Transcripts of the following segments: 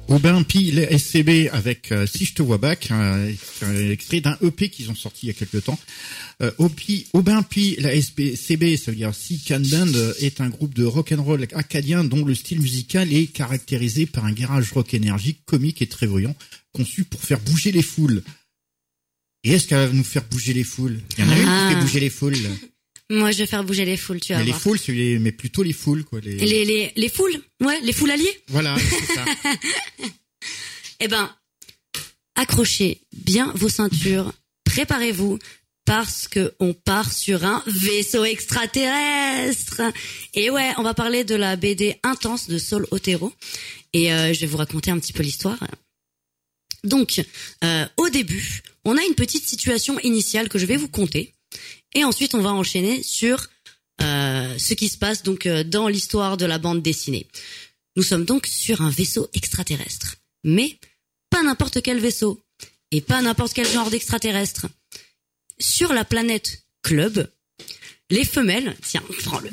Aubin Pile SCB avec Si je te vois back, extrait d'un EP qu'ils ont sorti il y a quelque temps. Aubin Pile SCB, ça veut dire Si Can Band, est un groupe de rock'n'roll acadien dont le style musical est caractérisé par un garage rock énergique, comique et très bruyant, conçu pour faire bouger les foules. Et est-ce qu'elle va nous faire bouger les foules? Il y en a une qui fait bouger les foules. Moi, je vais faire bouger les foules, tu vas mais voir. Les foules, mais plutôt les foules, quoi. Les foules? Ouais, les foules alliées? Voilà, c'est ça. Eh ben, accrochez bien vos ceintures, préparez-vous, parce que on part sur un vaisseau extraterrestre. Et ouais, on va parler de la BD Intense de Saul Otero. Et je vais vous raconter un petit peu l'histoire. Donc, au début, on a une petite situation initiale que je vais vous conter. Et ensuite, on va enchaîner sur ce qui se passe donc dans l'histoire de la bande dessinée. Nous sommes donc sur un vaisseau extraterrestre. Mais pas n'importe quel vaisseau. Et pas n'importe quel genre d'extraterrestre. Sur la planète Club, les femelles... Tiens, prends-le.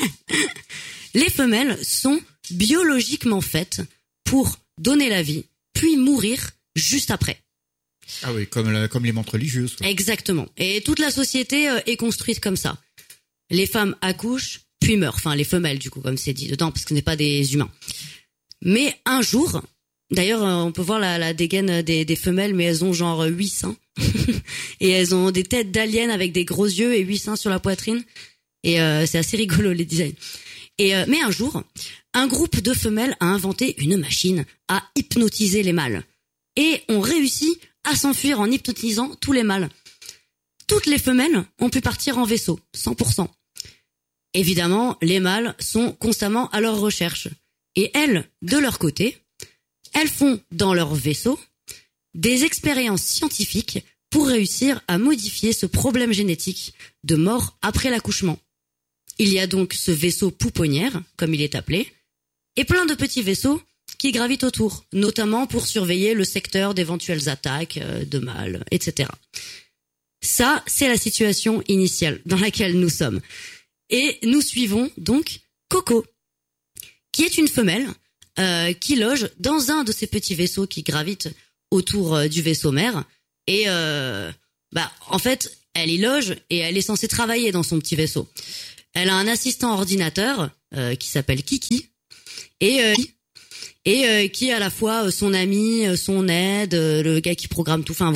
Les femelles sont biologiquement faites pour donner la vie, puis mourir juste après. Ah oui, comme les montres religieuses, quoi. Exactement. Et toute la société est construite comme ça. Les femmes accouchent, puis meurent. Enfin, les femelles, du coup, comme c'est dit dedans, parce que ce n'est pas des humains. Mais un jour, d'ailleurs, on peut voir la dégaine des femelles, mais elles ont genre 8 seins. Et elles ont des têtes d'aliens avec des gros yeux et 8 seins sur la poitrine. Et c'est assez rigolo, les designs. Mais un jour, un groupe de femelles a inventé une machine à hypnotiser les mâles. Et ont réussi à s'enfuir en hypnotisant tous les mâles. Toutes les femelles ont pu partir en vaisseau, 100%. Évidemment, les mâles sont constamment à leur recherche. Et elles, de leur côté, elles font dans leur vaisseau des expériences scientifiques pour réussir à modifier ce problème génétique de mort après l'accouchement. Il y a donc ce vaisseau pouponnière, comme il est appelé, et plein de petits vaisseaux qui gravitent autour, notamment pour surveiller le secteur d'éventuelles attaques de mâles, etc. Ça, c'est la situation initiale dans laquelle nous sommes. Et nous suivons donc Coco, qui est une femelle qui loge dans un de ces petits vaisseaux qui gravitent autour du vaisseau mère. Et en fait, elle y loge et elle est censée travailler dans son petit vaisseau. Elle a un assistant ordinateur qui s'appelle Kiki et qui est à la fois son ami, son aide, le gars qui programme tout. Enfin